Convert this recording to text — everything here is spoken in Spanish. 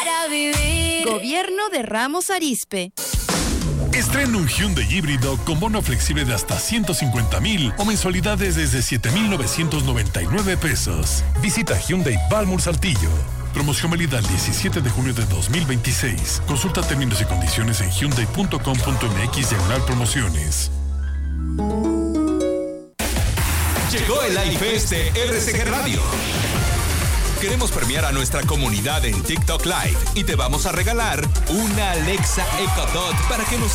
para vivir. Gobierno de Ramos Arizpe. Estrena un Hyundai híbrido con bono flexible de hasta 150,000 o mensualidades desde 7,999 pesos. Visita Hyundai Balmur Saltillo. Promoción válida el 17 de junio de 2026. Consulta términos y condiciones en hyundai.com.mx/promociones. Llegó el Live Fest de RCG Radio. Queremos premiar a nuestra comunidad en TikTok Live y te vamos a regalar una Alexa Echo Dot para que nos